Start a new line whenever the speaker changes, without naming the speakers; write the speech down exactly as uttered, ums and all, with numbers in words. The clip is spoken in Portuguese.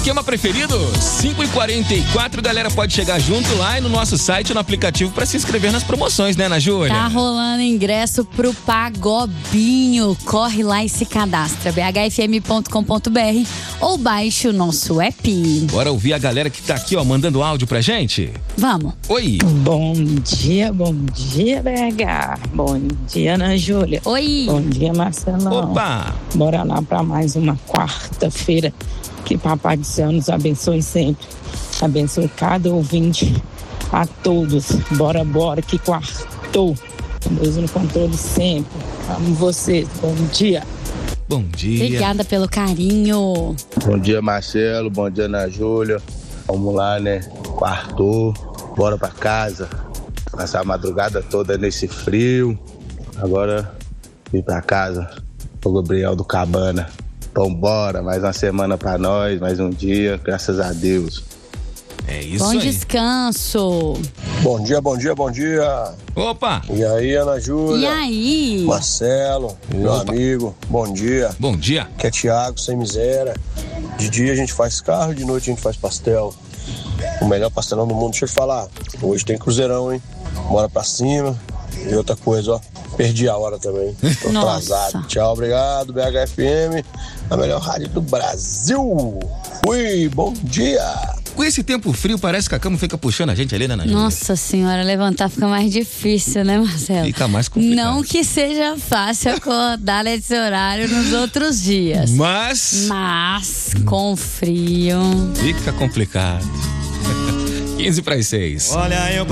esquema preferido? cinco e quarenta e quatro, galera pode chegar junto lá e no nosso site, no aplicativo, pra se inscrever nas promoções, né, Ana Júlia?
Tá rolando ingresso pro Pagobinho. Corre lá e se cadastra. b h f m ponto com ponto b r ou baixe o nosso app.
Bora ouvir a galera que tá aqui, ó, mandando áudio pra gente?
Vamos.
Oi.
Bom dia, bom dia, B H. Bom dia, Ana Júlia.
Oi.
Bom dia, Marcelão.
Opa.
Bora lá pra mais uma quarta-feira. Que Papai do Céu nos abençoe sempre. Abençoe cada ouvinte, a todos. Bora, bora, que quartou. Deus no controle sempre. Amo vocês. Bom dia.
Bom dia.
Obrigada pelo carinho.
Bom dia, Marcelo. Bom dia, Ana Júlia. Vamos lá, né? Quartou. Bora pra casa. Passar a madrugada toda nesse frio. Agora, ir pra casa. O Gabriel do Cabana. Vambora, mais uma semana pra nós, mais um dia, graças a Deus.
É isso
Bom
aí.
descanso.
Bom dia, bom dia, bom dia.
Opa.
E aí, Ana Júlia?
E aí?
Marcelo, meu
Opa.
amigo, bom dia.
Bom dia.
Que é Thiago, sem miséria. De dia a gente faz carro, de noite a gente faz pastel. O melhor pastelão do mundo, deixa eu te falar. Hoje tem cruzeirão, hein? Bora pra cima. E outra coisa, ó. Perdi a hora também. Tô
Nossa.
atrasado. Tchau, obrigado. B H F M, a melhor rádio do Brasil. Fui, bom dia.
Com esse tempo frio, parece que a cama fica puxando a gente ali, né, Ana Júlia?
Nossa senhora, levantar fica mais difícil, né, Marcelo?
Fica mais complicado.
Não que seja fácil acordar nesse horário nos outros dias.
Mas...
Mas, com frio...
Fica complicado. quinze para as seis.
Olha, eu